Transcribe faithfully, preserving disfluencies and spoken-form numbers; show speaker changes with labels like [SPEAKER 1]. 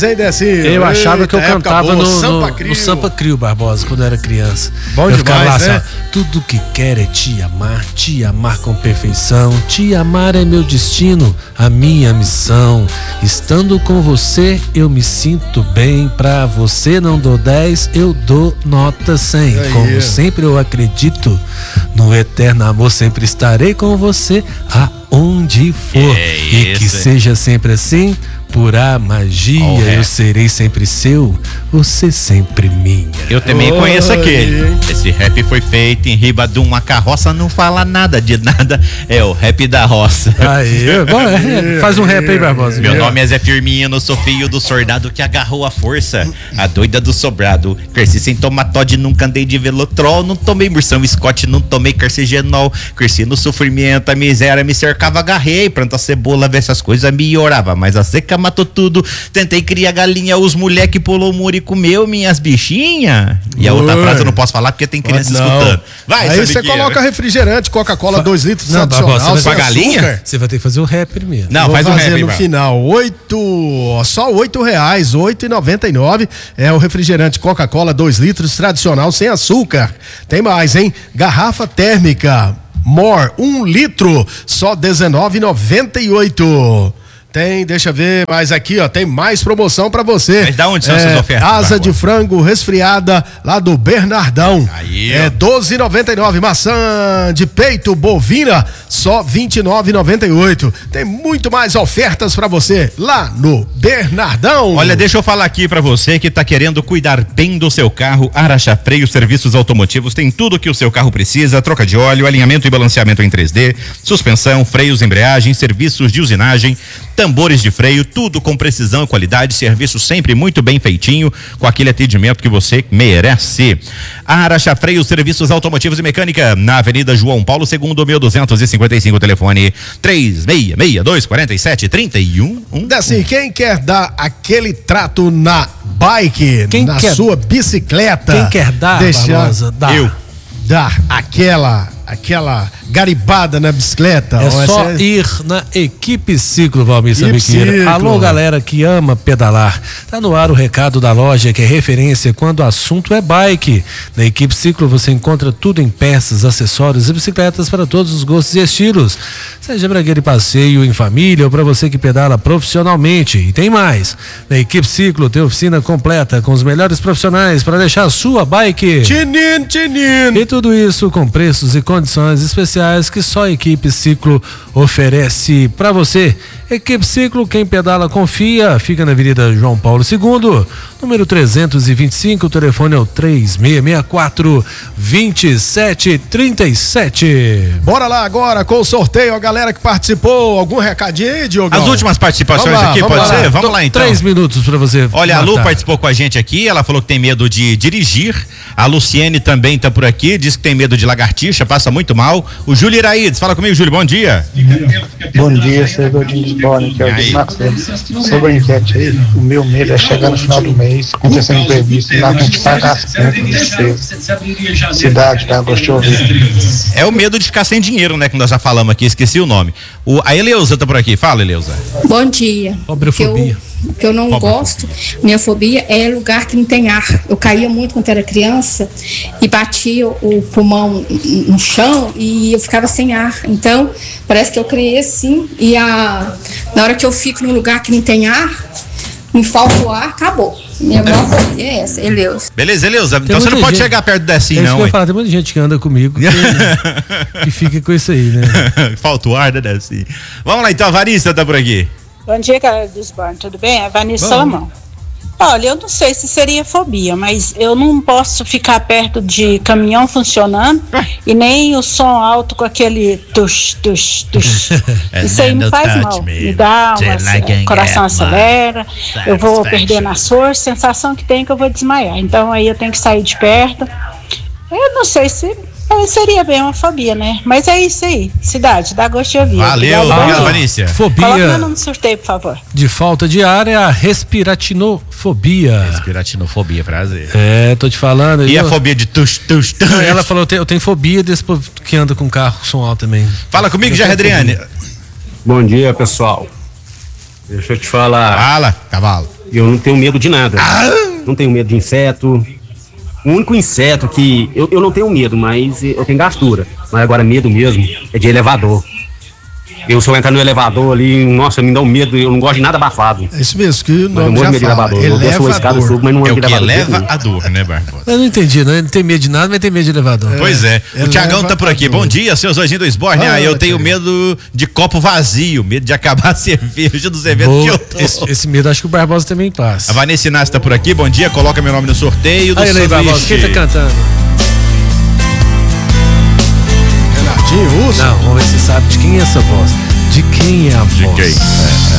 [SPEAKER 1] demais, hein, Decinho?
[SPEAKER 2] Eu achava que eu
[SPEAKER 1] Eita,
[SPEAKER 2] cantava
[SPEAKER 1] boa,
[SPEAKER 2] no,
[SPEAKER 1] Sampa
[SPEAKER 2] no,
[SPEAKER 1] Crio.
[SPEAKER 2] no Sampa Crio, Barbosa, quando eu era criança.
[SPEAKER 1] Bom
[SPEAKER 2] eu
[SPEAKER 1] demais,
[SPEAKER 2] ficava lá,
[SPEAKER 1] né?
[SPEAKER 2] assim, ó, tudo que quero é te amar, te amar com perfeição. Te amar é meu destino, a minha missão. Estando com você, eu me sinto bem. Pra você não dou dez, eu dou nota cem.
[SPEAKER 1] Aí.
[SPEAKER 2] Como sempre eu acredito, no eterno amor sempre estarei com você aonde for.
[SPEAKER 3] É
[SPEAKER 2] E que
[SPEAKER 3] isso, hein?
[SPEAKER 2] seja sempre assim, pura magia,
[SPEAKER 3] Oh, é.
[SPEAKER 2] eu serei sempre seu, você sempre minha.
[SPEAKER 3] Eu também
[SPEAKER 1] Oi.
[SPEAKER 3] conheço aquele. Esse rap foi feito em riba de uma carroça, não fala nada de nada. É o rap da roça.
[SPEAKER 2] Aí, bom, é, faz um rap aí, Barbosa.
[SPEAKER 3] Meu nome é Zé Firmino, sou filho do soldado que agarrou a força, a doida do sobrado. Cresci sem tomar Todd, nunca andei de velotrol, não tomei Mursão Scott, não tomei carcigenol. Cresci no sofrimento, a miséria me cercava, agarrei, planta cebola, ver se as coisas melhorava, mas a seca matou tudo. Tentei criar galinha, os moleque pulou o muro e comeu minhas bichinhas. E a outra
[SPEAKER 1] Oi.
[SPEAKER 3] frase eu não posso falar porque tem criança
[SPEAKER 1] Não.
[SPEAKER 3] escutando. Vai,
[SPEAKER 1] Aí você
[SPEAKER 3] Soniquinha.
[SPEAKER 1] coloca refrigerante, Coca-Cola dois litros
[SPEAKER 2] Não,
[SPEAKER 1] tradicional,
[SPEAKER 2] Barbosa, você
[SPEAKER 1] sem
[SPEAKER 3] vai- galinha?
[SPEAKER 1] açúcar.
[SPEAKER 2] Você vai ter que fazer o rap primeiro.
[SPEAKER 3] Não,
[SPEAKER 1] Vou
[SPEAKER 3] faz um
[SPEAKER 1] fazer
[SPEAKER 3] rap aí,
[SPEAKER 1] no
[SPEAKER 3] vai.
[SPEAKER 1] final, oito, só oito reais, oito e noventa e nove é o refrigerante Coca-Cola dois litros tradicional sem açúcar. Tem mais, hein? Garrafa térmica More um litro, só dezenove e noventa e oito. Tem, deixa eu ver, mais aqui, ó, tem mais promoção pra você.
[SPEAKER 3] Mas da onde são essas ofertas,
[SPEAKER 1] Asa
[SPEAKER 3] Barbosa?
[SPEAKER 1] de frango resfriada lá do Bernardão.
[SPEAKER 3] Aí,
[SPEAKER 1] é
[SPEAKER 3] ó.
[SPEAKER 1] doze e noventa e nove. Maçã de peito bovina, só vinte e nove e noventa e oito. Tem muito mais ofertas pra você lá no Bernardão.
[SPEAKER 3] Olha, deixa eu falar aqui pra você que tá querendo cuidar bem do seu carro. Araxa Freio Serviços Automotivos tem tudo que o seu carro precisa: troca de óleo, alinhamento e balanceamento em três D, suspensão, freios, embreagem, serviços de usinagem, tambores de freio, tudo com precisão e qualidade, serviço sempre muito bem feitinho, com aquele atendimento que você merece. A Araxa Freio Serviços Automotivos e Mecânica, na Avenida João Paulo, segundo mil duzentos e cinquenta e cinco, telefone três seis seis dois quatro sete três um um.
[SPEAKER 1] Assim, quem quer dar aquele trato na bike,
[SPEAKER 2] Quem
[SPEAKER 1] na
[SPEAKER 2] quer-
[SPEAKER 1] sua bicicleta,
[SPEAKER 2] Quem quer dar,
[SPEAKER 1] deixar
[SPEAKER 2] Barbosa, dá.
[SPEAKER 3] Eu.
[SPEAKER 1] dar aquela, aquela garibada na bicicleta.
[SPEAKER 2] É
[SPEAKER 1] ó,
[SPEAKER 2] só
[SPEAKER 1] essa
[SPEAKER 2] ir na Equipe Ciclo, Valmir
[SPEAKER 1] Equipe
[SPEAKER 2] Sambiqueira.
[SPEAKER 1] Ciclo.
[SPEAKER 2] Alô, galera que ama pedalar. Tá no ar o recado da loja que é referência quando o assunto é bike. Na Equipe Ciclo você encontra tudo em peças, acessórios e bicicletas para todos os gostos e estilos. Seja para aquele passeio em família ou para você que pedala profissionalmente. E tem mais. Na Equipe Ciclo tem oficina completa com os melhores profissionais para deixar a sua bike.
[SPEAKER 1] Tinin, tinin.
[SPEAKER 2] E tudo isso com preços e condições especiais que só a Equipe Ciclo oferece para você. Equipe Ciclo, quem pedala confia, fica na Avenida João Paulo segundo, número trezentos e vinte e cinco, o telefone é o três seis seis quatro, dois sete três sete.
[SPEAKER 1] Bora lá agora com o sorteio, a galera que participou. Algum recadinho aí, Diogo?
[SPEAKER 3] As últimas participações
[SPEAKER 1] Vamos lá,
[SPEAKER 3] aqui,
[SPEAKER 1] vamos
[SPEAKER 3] pode
[SPEAKER 1] lá.
[SPEAKER 3] ser? Vamos lá então.
[SPEAKER 2] Três minutos para você.
[SPEAKER 3] Olha, a Lu
[SPEAKER 2] matar.
[SPEAKER 3] participou com a gente aqui, ela falou que tem medo de dirigir. A Luciene também tá por aqui, diz que tem medo de lagartixa, passa muito mal. O Júlio Iraídes, fala comigo, Júlio, bom dia.
[SPEAKER 4] Bom dia, servidor de Boni, que é o
[SPEAKER 3] Aí.
[SPEAKER 4] de Marcelo. Sobre a enquete aí, o meu medo é chegar no final do mês, acontecer um imprevisto, e lá a gente pagar as contas de despesa. Cidade, tá? Gostou de ouvir?
[SPEAKER 3] É o medo de ficar sem dinheiro, né? Que nós já falamos aqui, esqueci o nome. O, a Eleusa tá por aqui, fala, Eleusa.
[SPEAKER 5] Bom dia.
[SPEAKER 2] Pobrefobia.
[SPEAKER 5] O que eu, que eu não
[SPEAKER 3] Pobrefobia.
[SPEAKER 5] gosto, minha fobia é lugar que não tem ar. Eu caía muito quando era criança e batia o pulmão no chão e eu ficava sem ar. Então, parece que eu criei assim e a, na hora que eu fico num lugar que não tem ar, me falta o ar, acabou. Minha maior fobia é essa, Eleus.
[SPEAKER 3] Beleza, Eleusa, então
[SPEAKER 2] muita
[SPEAKER 3] você não pode
[SPEAKER 2] gente-
[SPEAKER 3] chegar perto
[SPEAKER 2] É
[SPEAKER 3] dessa
[SPEAKER 2] isso
[SPEAKER 3] não,
[SPEAKER 2] que eu ia
[SPEAKER 3] hein?
[SPEAKER 2] falar, tem muita gente que anda comigo que, que fica com isso aí, né?
[SPEAKER 3] Falta o ar, né, Desi? Vamos lá então, a Vanessa tá por aqui.
[SPEAKER 6] Bom dia, galera do Esbarno, tudo bem? É a Vanessa
[SPEAKER 2] Bom.
[SPEAKER 6] Salamão. Olha, eu não sei se seria fobia, mas eu não posso ficar perto de caminhão funcionando e nem o som alto com aquele tush, tush, tush. Isso aí me faz mal. Me dá uma, o coração acelera, eu vou perdendo as forças, sensação que tem que eu vou desmaiar. Então aí eu tenho que sair de perto. Eu não sei se é, seria bem uma fobia, né? Mas é isso aí. Cidade, dá gosto de ouvir.
[SPEAKER 3] Valeu,
[SPEAKER 6] Obrigada,
[SPEAKER 3] obrigado,
[SPEAKER 6] bom dia.
[SPEAKER 3] Vanessa.
[SPEAKER 6] Coloca meu
[SPEAKER 2] Fobia
[SPEAKER 6] nome no sorteio, por favor.
[SPEAKER 2] de falta de ar é a respiratinofobia.
[SPEAKER 3] Respiratinofobia, prazer.
[SPEAKER 2] É, tô te falando.
[SPEAKER 3] E
[SPEAKER 2] eu-
[SPEAKER 3] a fobia de tush, tush, tush?
[SPEAKER 2] Ela falou, eu tenho, eu tenho fobia desse povo que anda com carro com som alto também.
[SPEAKER 3] Fala comigo,
[SPEAKER 2] Eu
[SPEAKER 3] já,
[SPEAKER 2] tenho
[SPEAKER 3] Adriane.
[SPEAKER 2] fobia.
[SPEAKER 7] Bom dia, pessoal. Deixa eu te falar.
[SPEAKER 3] Fala, cavalo.
[SPEAKER 7] Eu não tenho medo de nada.
[SPEAKER 1] Ah!
[SPEAKER 7] Não tenho medo de inseto. O único inseto que... Eu, eu não tenho medo, mas eu tenho gastura. Mas agora medo mesmo é de elevador. Eu, se eu entrar no elevador ali, nossa, me dá um medo, eu não gosto de nada abafado.
[SPEAKER 1] É isso mesmo que o
[SPEAKER 7] Mas eu
[SPEAKER 1] nome
[SPEAKER 7] morro
[SPEAKER 1] já
[SPEAKER 7] de medo de
[SPEAKER 1] fala.
[SPEAKER 7] elevador. Eu desço a escada, subo, mas não
[SPEAKER 3] É
[SPEAKER 7] ando
[SPEAKER 3] o
[SPEAKER 7] de
[SPEAKER 3] que
[SPEAKER 7] elevador. de jeito
[SPEAKER 3] eleva
[SPEAKER 7] nenhum.
[SPEAKER 3] a dor, né, Barbosa?
[SPEAKER 2] Eu não entendi, né? Não tem medo de nada, mas tem medo de elevador.
[SPEAKER 3] Pois é. O
[SPEAKER 1] Eleva
[SPEAKER 3] Tiagão tá por aqui.
[SPEAKER 1] a dor.
[SPEAKER 3] Bom dia, seus anjinhos do esporte.
[SPEAKER 1] Ah,
[SPEAKER 3] Ah, eu tenho
[SPEAKER 1] Thiago.
[SPEAKER 3] medo de copo vazio, medo de acabar a cerveja dos eventos
[SPEAKER 2] Boa.
[SPEAKER 3] que eu tô.
[SPEAKER 2] Esse, esse medo acho que o Barbosa também
[SPEAKER 3] A
[SPEAKER 2] passa.
[SPEAKER 3] Vanessa Inácio tá por aqui. Bom dia, coloca meu nome no sorteio do
[SPEAKER 2] Aí, aí, Barbosa,
[SPEAKER 3] sanduíche.
[SPEAKER 2] quem tá cantando?
[SPEAKER 1] Renatinho Russo?
[SPEAKER 2] Não, vamos ver se sabe de quem é essa voz. De quem é a
[SPEAKER 3] De
[SPEAKER 2] voz?
[SPEAKER 3] quem?